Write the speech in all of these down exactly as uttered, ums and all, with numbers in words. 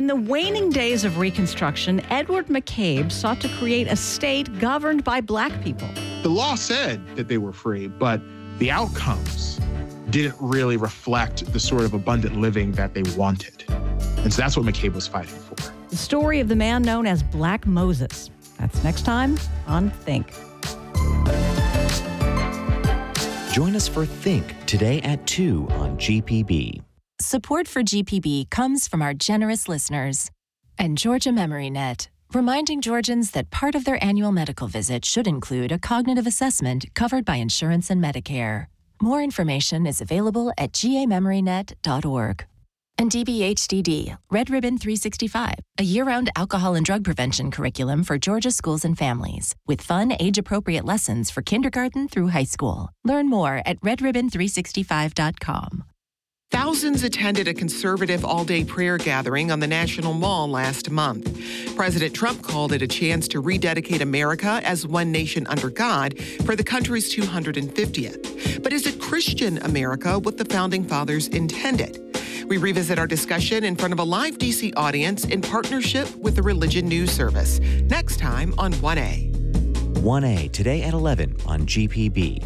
the waning days of Reconstruction, Edward McCabe sought to create a state governed by black people. The law said that they were free, but the outcomes didn't really reflect the sort of abundant living that they wanted. And so that's what McCabe was fighting for. The story of the man known as Black Moses. That's next time on Think. Join us for Think today at two on G P B. Support for G P B comes from our generous listeners and Georgia MemoryNet, reminding Georgians that part of their annual medical visit should include a cognitive assessment covered by insurance and Medicare. More information is available at g a memory net dot org. And D B H D D, Red Ribbon three sixty-five, a year-round alcohol and drug prevention curriculum for Georgia schools and families, with fun, age-appropriate lessons for kindergarten through high school. Learn more at red ribbon three sixty-five dot com. Thousands attended a conservative all-day prayer gathering on the National Mall last month. President Trump called it a chance to rededicate America as one nation under God for the country's two hundred fiftieth. But is it Christian America what the Founding Fathers intended? We revisit our discussion in front of a live D C audience in partnership with the Religion News Service. Next time on one A. one A today at eleven on G P B.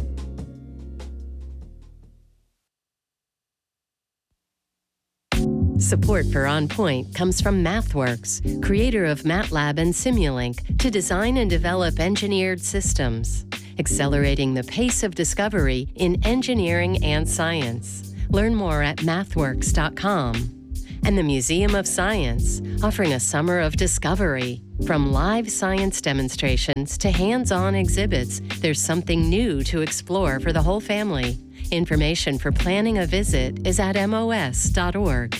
Support for On Point comes from MathWorks, creator of MATLAB and Simulink, to design and develop engineered systems, accelerating the pace of discovery in engineering and science. Learn more at mathworks dot com. And the Museum of Science, offering a summer of discovery. From live science demonstrations to hands-on exhibits, there's something new to explore for the whole family. Information for planning a visit is at M O S dot org.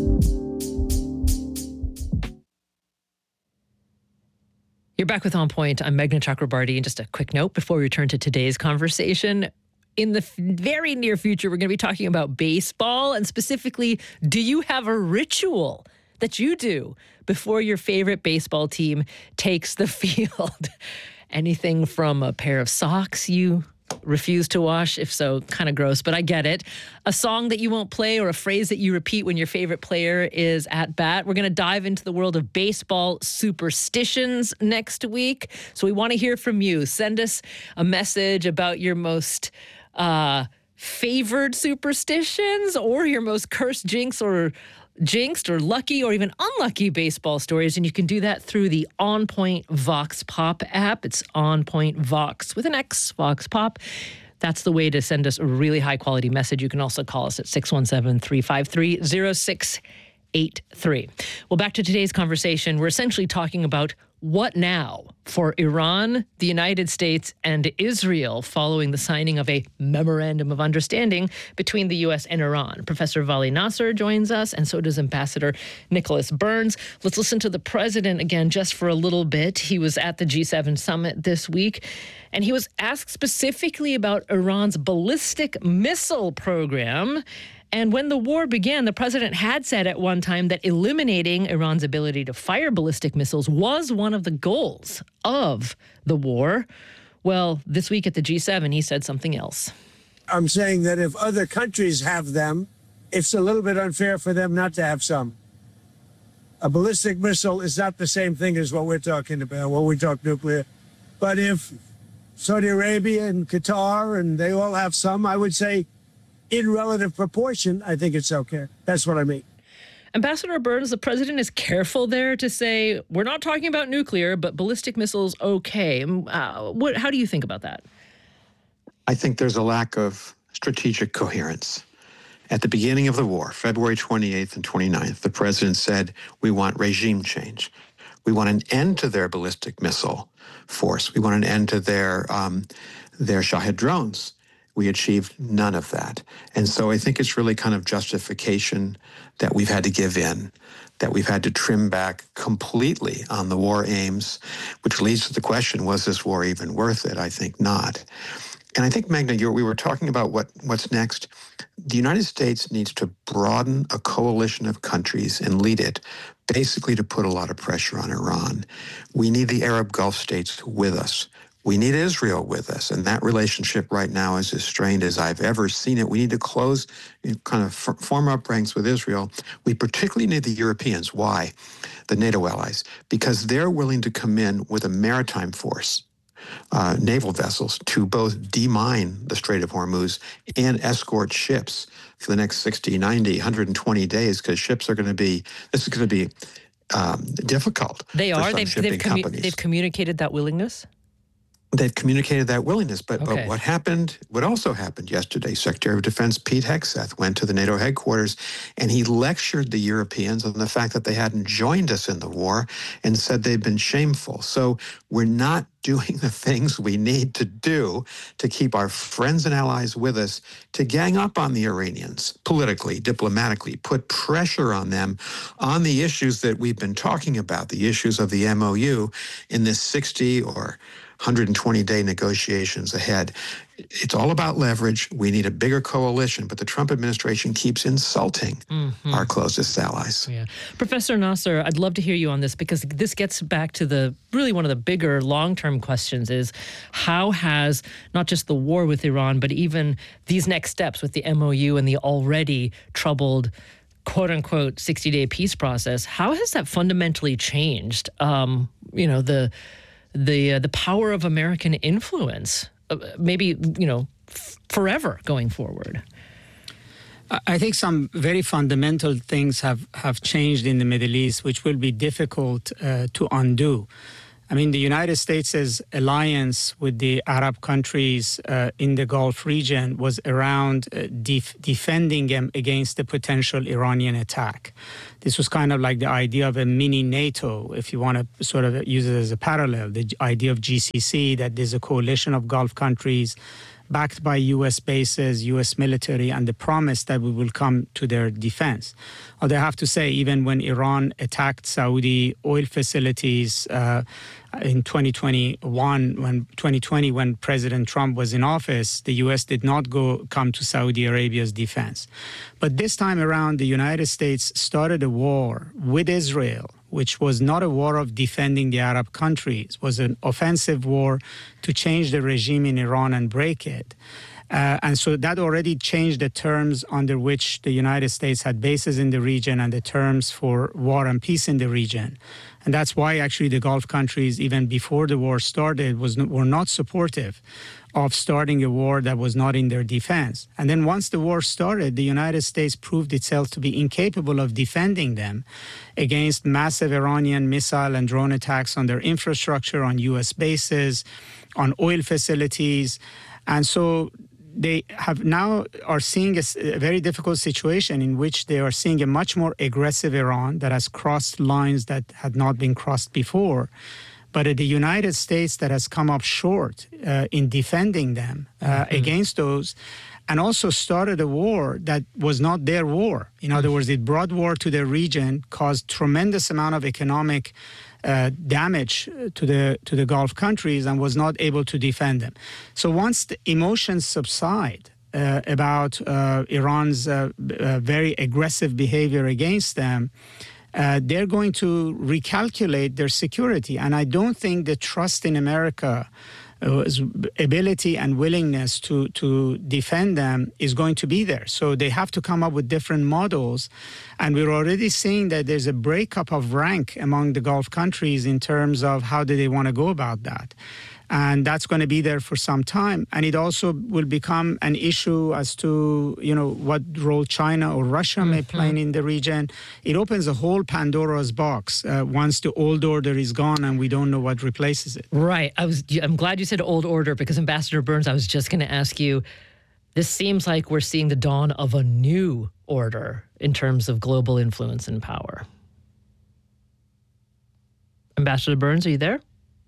You're back with On Point. I'm Meghna Chakrabarty. And just a quick note before we return to today's conversation. In the f- very near future, we're going to be talking about baseball. And specifically, do you have a ritual that you do before your favorite baseball team takes the field? Anything from a pair of socks you refuse to wash? If so, kind of gross, but I get it. A song that you won't play or a phrase that you repeat when your favorite player is at bat. We're going to dive into the world of baseball superstitions next week. So we want to hear from you. Send us a message about your most uh, favored superstitions or your most cursed jinx or jinxed or lucky or even unlucky baseball stories, and you can do that through the On Point Vox Pop app. It's On Point Vox with an X, Vox Pop. That's the way to send us a really high-quality message. You can also call us at six one seven, three five three, zero six eight three. Well, back to today's conversation. We're essentially talking about what now for Iran, the United States, and Israel following the signing of a memorandum of understanding between the U S and Iran. Professor Vali Nasser joins us, and so does Ambassador Nicholas Burns. Let's listen to the president again just for a little bit. He was at the G seven summit this week, and he was asked specifically about Iran's ballistic missile program. And when the war began, the president had said at one time that eliminating Iran's ability to fire ballistic missiles was one of the goals of the war. Well, this week at the G seven, he said something else. I'm saying that if other countries have them, it's a little bit unfair for them not to have some. A ballistic missile is not the same thing as what we're talking about when we talk nuclear. But if Saudi Arabia and Qatar and they all have some, I would say, in relative proportion, I think it's okay. That's what I mean. Ambassador Burns, the president is careful there to say, we're not talking about nuclear, but ballistic missiles, okay. Uh, what, how do you think about that? I think there's a lack of strategic coherence. At the beginning of the war, February twenty-eighth and twenty-ninth, the president said, we want regime change. We want an end to their ballistic missile force. We want an end to their, um, their Shahed drones. We achieved none of that. And so I think it's really kind of justification that we've had to give in, that we've had to trim back completely on the war aims, which leads to the question, was this war even worth it? I think not. And I think, Meghna, you're, we were talking about what, what's next. The United States needs to broaden a coalition of countries and lead it, basically to put a lot of pressure on Iran. We need the Arab Gulf states with us. We need Israel with us, and that relationship right now is as strained as I've ever seen it. We need to close, kind of f- form up ranks with Israel. We particularly need the Europeans. Why? The NATO allies, because they're willing to come in with a maritime force, uh, naval vessels, to both demine the Strait of Hormuz and escort ships for the next sixty, ninety, one hundred twenty days, because ships are going to be, this is going to be um, difficult. They for are? some They've, shipping they've, commu- companies. they've communicated that willingness? They've communicated that willingness, but, Okay. but what happened, what also happened yesterday, Secretary of Defense Pete Hegseth went to the NATO headquarters and he lectured the Europeans on the fact that they hadn't joined us in the war and said they've been shameful. So we're not doing the things we need to do to keep our friends and allies with us, to gang up on the Iranians politically, diplomatically, put pressure on them on the issues that we've been talking about, the issues of the M O U in this sixty or one hundred twenty day negotiations ahead. It's all about leverage. We need a bigger coalition, but the Trump administration keeps insulting mm-hmm. our closest allies. Yeah. Professor Nasser, I'd love to hear you on this, because this gets back to the really one of the bigger long-term questions is how has not just the war with Iran, but even these next steps with the M O U and the already troubled quote-unquote sixty-day peace process, how has that fundamentally changed, um, you know, the the uh, the power of American influence, uh, maybe, you know, f- forever going forward? I think some very fundamental things have, have changed in the Middle East, which will be difficult uh, to undo. I mean, the United States' alliance with the Arab countries uh, in the Gulf region was around uh, def- defending them against the potential Iranian attack. This was kind of like the idea of a mini NATO, if you want to sort of use it as a parallel, the idea of G C C, that there's a coalition of Gulf countries backed by U S bases, U S military, and the promise that we will come to their defense. Although I have to say, even when Iran attacked Saudi oil facilities uh, in twenty twenty-one, when twenty twenty, when President Trump was in office, the U S did not go come to Saudi Arabia's defense. But this time around, the United States started a war with Israel, which was not a war of defending the Arab countries, was an offensive war to change the regime in Iran and break it. Uh, and so that already changed the terms under which the United States had bases in the region and the terms for war and peace in the region. And that's why actually the Gulf countries, even before the war started, was were not supportive of starting a war that was not in their defense. And then once the war started, the United States proved itself to be incapable of defending them against massive Iranian missile and drone attacks on their infrastructure, on U S bases, on oil facilities. And so they have now are seeing a, a very difficult situation in which they are seeing a much more aggressive Iran that has crossed lines that had not been crossed before, but the United States that has come up short uh, in defending them uh, mm-hmm. against those, and also started a war that was not their war. In other words, it brought war to the region, caused tremendous amount of economic uh, damage to the to the Gulf countries, and was not able to defend them. So once the emotions subside uh, about uh, Iran's uh, uh, very aggressive behavior against them, uh, they're going to recalculate their security. And I don't think the trust in America, Uh, ability and willingness to, to defend them is going to be there. So they have to come up with different models. And we're already seeing that there's a breakup of rank among the Gulf countries in terms of how do they want to go about that. And that's going to be there for some time. And it also will become an issue as to, you know, what role China or Russia mm-hmm. may play in the region. It opens a whole Pandora's box uh, once the old order is gone and we don't know what replaces it. Right. I was. I'm glad you said old order, because Ambassador Burns, I was just going to ask you, this seems like we're seeing the dawn of a new order in terms of global influence and power. Ambassador Burns, are you there?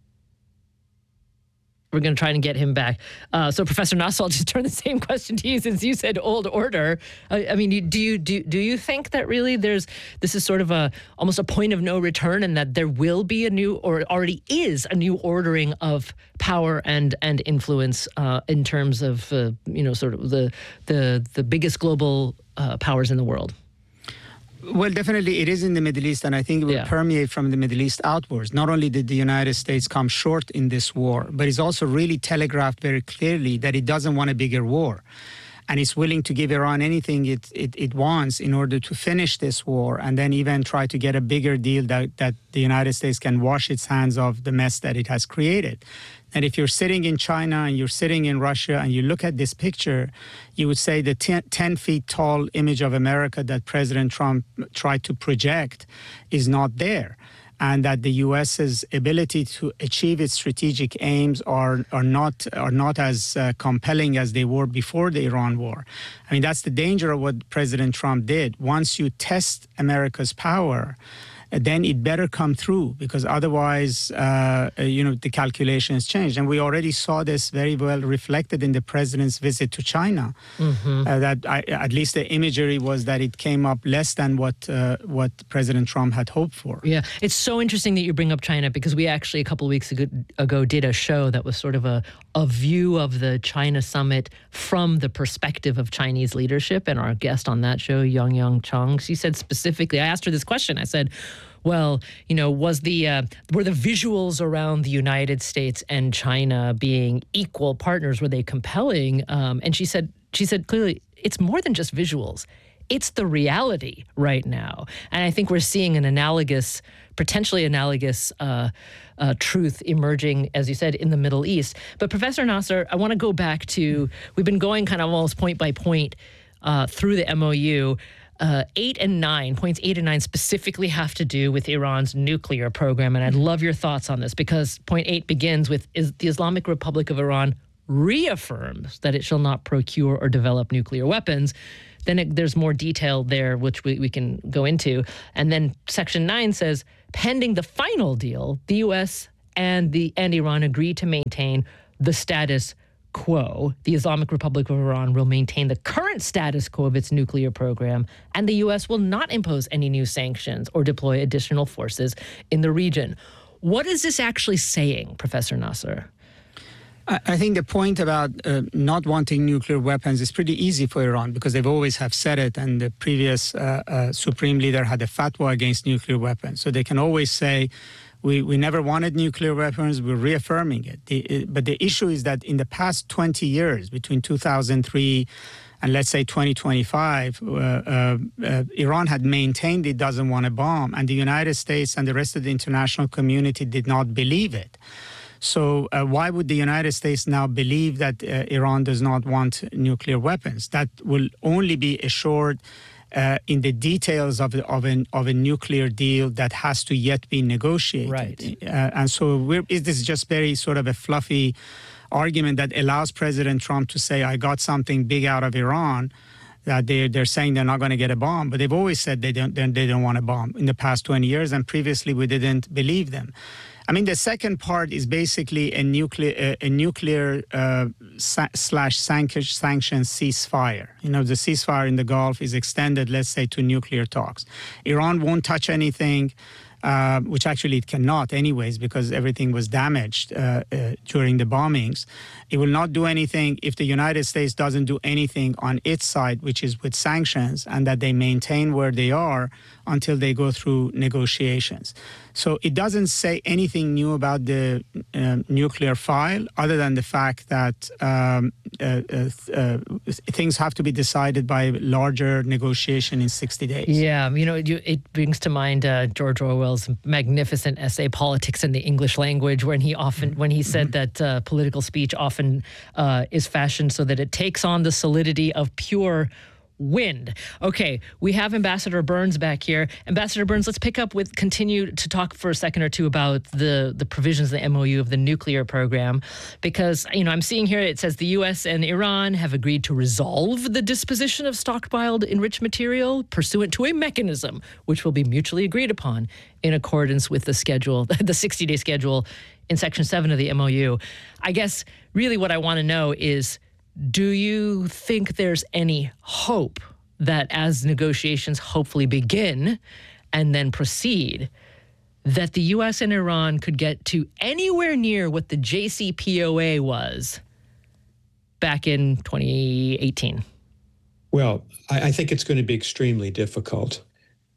We're going to try and get him back. Uh, so, Professor Nasser, I'll just turn the same question to you, since you said old order. I, I mean, do you do do you think that really there's this is sort of a almost a point of no return, and that there will be a new, or already is a new ordering of power and and influence uh, in terms of uh, you know sort of the the the biggest global uh, powers in the world? Well, definitely it is in the Middle East, and I think it will Yeah. permeate from the Middle East outwards. Not only did the United States come short in this war, but it's also really telegraphed very clearly that it doesn't want a bigger war. And it's willing to give Iran anything it, it, it wants in order to finish this war, and then even try to get a bigger deal that, that the United States can wash its hands of the mess that it has created. And if you're sitting in China and you're sitting in Russia and you look at this picture, you would say the ten, ten feet tall image of America that President Trump tried to project is not there. And that the US's ability to achieve its strategic aims are are not are not as uh, compelling as they were before the Iran war. I mean, that's the danger of what President Trump did. Once you test America's power, then it better come through, because otherwise, uh, you know, the calculations change. And we already saw this very well reflected in the president's visit to China. Mm-hmm. Uh, that I, at least the imagery was that it came up less than what uh, what President Trump had hoped for. Yeah, it's so interesting that you bring up China, because we actually a couple of weeks ago, ago did a show that was sort of a, a view of the China summit from the perspective of Chinese leadership. And our guest on that show, Young Young Chung, she said specifically, I asked her this question, I said, well, you know, was the uh, were the visuals around the United States and China being equal partners, were they compelling? Um, and she said, she said clearly, it's more than just visuals. It's the reality right now. And I think we're seeing an analogous, potentially analogous uh, uh, truth emerging, as you said, in the Middle East. But Professor Nasser, I want to go back to, we've been going kind of almost point by point uh, through the M O U. Uh, eight and nine, points eight and nine specifically have to do with Iran's nuclear program. And I'd love your thoughts on this, because point eight begins with, is the Islamic Republic of Iran reaffirms that it shall not procure or develop nuclear weapons. Then it, there's more detail there, which we, we can go into. And then section nine says, pending the final deal, the U S and the and Iran agree to maintain the status quo. The Islamic Republic of Iran will maintain the current status quo of its nuclear program, and the U S will not impose any new sanctions or deploy additional forces in the region. What is this actually saying, Professor Nasser? I think the point about uh, not wanting nuclear weapons is pretty easy for Iran, because they've always have said it, and the previous uh, uh, supreme leader had a fatwa against nuclear weapons. So they can always say, we, we never wanted nuclear weapons, we're reaffirming it. The, but the issue is that in the past twenty years, between two thousand three and let's say twenty twenty-five, uh, uh, uh, Iran had maintained it doesn't want to bomb, and the United States and the rest of the international community did not believe it. So uh, why would the United States now believe that uh, Iran does not want nuclear weapons? That will only be assured uh, in the details of, of, an, of a nuclear deal that has to yet be negotiated. Right. Uh, and so we're, this is just very sort of a fluffy argument that allows President Trump to say, I got something big out of Iran, that they're, they're saying they're not going to get a bomb. But they've always said they don't, they don't want a bomb in the past twenty years, and previously we didn't believe them. I mean, the second part is basically a nuclear, a, a nuclear uh, sa- slash sanction ceasefire. You know, the ceasefire in the Gulf is extended, let's say, to nuclear talks. Iran won't touch anything, uh, which actually it cannot anyways, because everything was damaged uh, uh, during the bombings. It will not do anything if the United States doesn't do anything on its side, which is with sanctions, and that they maintain where they are until they go through negotiations. So it doesn't say anything new about the uh, nuclear file, other than the fact that um, uh, uh, uh, things have to be decided by larger negotiation in sixty days. Yeah, you know, it brings to mind uh, George Orwell's magnificent essay, Politics in the English Language, when he often, when he said mm-hmm. that uh, political speech often uh, is fashioned so that it takes on the solidity of pure wind. Okay, we have Ambassador Burns back here. Ambassador Burns, let's pick up with, continue to talk for a second or two about the, the provisions of the M O U of the nuclear program, because, you know, I'm seeing here it says the U S and Iran have agreed to resolve the disposition of stockpiled enriched material pursuant to a mechanism which will be mutually agreed upon in accordance with the schedule, the sixty-day schedule in Section seven of the M O U. I guess really what I want to know is, do you think there's any hope that as negotiations hopefully begin and then proceed, that the U S and Iran could get to anywhere near what the J C P O A was back in twenty eighteen? Well, I, I think it's going to be extremely difficult.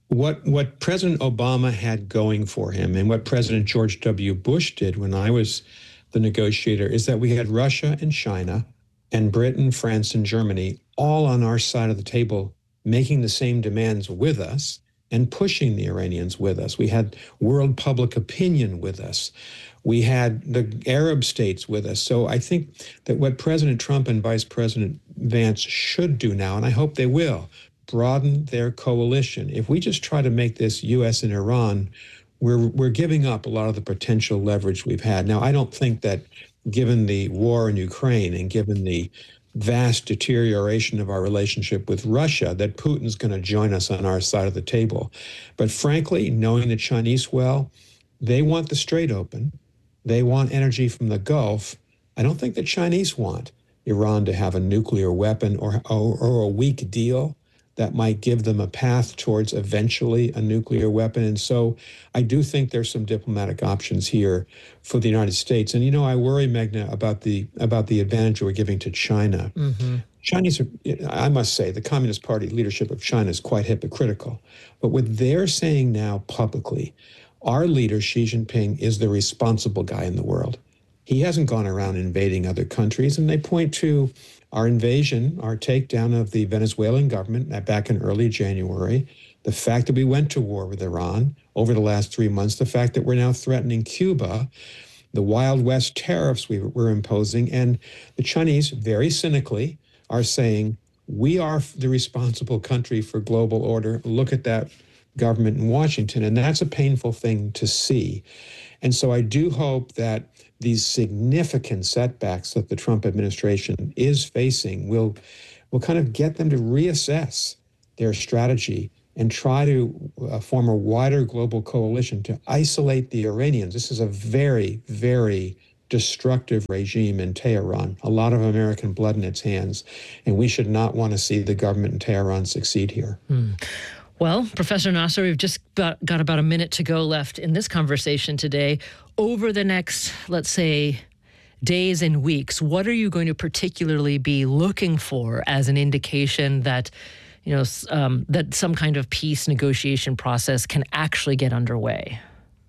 what what President Obama had going for him and what President George W. Bush did when I was the negotiator is that we had Russia and China and Britain, France, and Germany all on our side of the table making the same demands with us and pushing the Iranians with us. We had world public opinion with us. We had the Arab states with us. So I think that what President Trump and Vice President Vance should do now, and I hope they will, broaden their coalition. If we just try to make this U S and Iran, we're we're giving up a lot of the potential leverage we've had. Now, I don't think that given the war in Ukraine and given the vast deterioration of our relationship with Russia, that Putin's going to join us on our side of the table. But frankly, knowing the Chinese well, they want the Strait open. They want energy from the Gulf. I don't think the Chinese want Iran to have a nuclear weapon or, or, or a weak deal that might give them a path towards eventually a nuclear weapon. And so I do think there's some diplomatic options here for the United States. And, you know, I worry, Meghna, about the about the advantage we're giving to China. Mm-hmm. Chinese are, I must say, the Communist Party leadership of China is quite hypocritical. But what they're saying now publicly, our leader, Xi Jinping, is the responsible guy in the world. He hasn't gone around invading other countries, and they point to our invasion, our takedown of the Venezuelan government back in early January, the fact that we went to war with Iran over the last three months, the fact that we're now threatening Cuba, the Wild West tariffs we were imposing, and the Chinese, very cynically, are saying, we are the responsible country for global order. Look at that government in Washington, and that's a painful thing to see. And so I do hope that these significant setbacks that the Trump administration is facing will will kind of get them to reassess their strategy and try to uh, form a wider global coalition to isolate the Iranians. This is a very, very destructive regime in Tehran, a lot of American blood in its hands, and we should not want to see the government in Tehran succeed here. Hmm. Well, Professor Nasser, we've just got, got about a minute to go left in this conversation today. Over the next, let's say, days and weeks, what are you going to particularly be looking for as an indication that, you know, um, that some kind of peace negotiation process can actually get underway?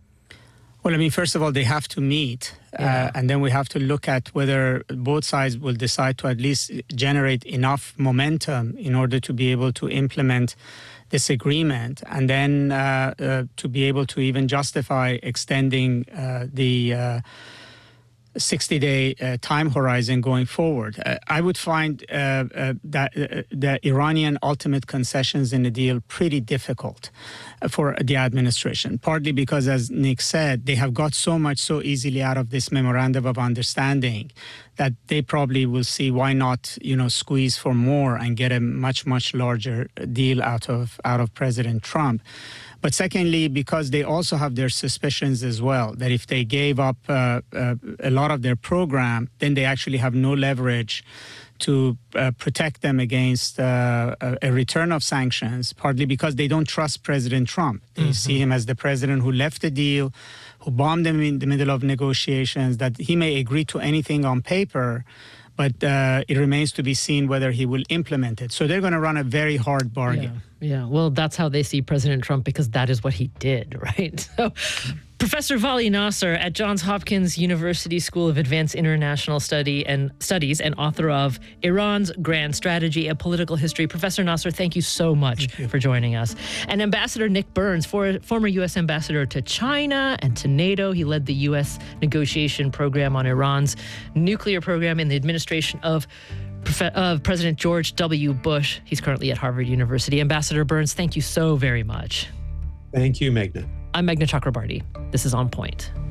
Well, I mean, first of all, they have to meet, yeah. uh, and then we have to look at whether both sides will decide to at least generate enough momentum in order to be able to implement this agreement, and then uh, uh, to be able to even justify extending uh, the uh, sixty-day uh, time horizon going forward. Uh, I would find uh, uh, that uh, the Iranian ultimate concessions in the deal pretty difficult for the administration, partly because, as Nick said, they have got so much so easily out of this memorandum of understanding that they probably will see why not, you know, squeeze for more and get a much, much larger deal out of out of President Trump. But secondly, because they also have their suspicions as well, that if they gave up uh, uh, a lot of their program, then they actually have no leverage to uh, protect them against uh, a, a return of sanctions, partly because they don't trust President Trump. They mm-hmm. see him as the president who left the deal, who bombed them in the middle of negotiations, that he may agree to anything on paper, but uh, it remains to be seen whether he will implement it. So they're going to run a very hard bargain. Yeah, yeah. Well, that's how they see President Trump, because that is what he did, right? So, Professor Vali Nasser at Johns Hopkins University School of Advanced International Study and Studies and author of Iran's Grand Strategy, A Political History. Professor Nasser, thank you so much for joining us. And Ambassador Nick Burns, for, former U S ambassador to China and to NATO. He led the U S negotiation program on Iran's nuclear program in the administration of of President George W. Bush. He's currently at Harvard University. Ambassador Burns, thank you so very much. Thank you, Meghna. I'm Meghna Chakrabarty. This is On Point.